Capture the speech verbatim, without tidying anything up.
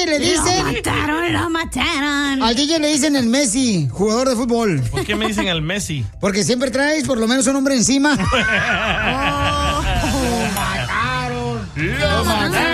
D J le dicen... Lo mataron, lo mataron. Al D J le dicen el Messi, jugador de fútbol. ¿Por qué me dicen el Messi? Porque siempre traes por lo menos un hombre encima. Oh, ¡Lo mataron! ¡Lo mataron!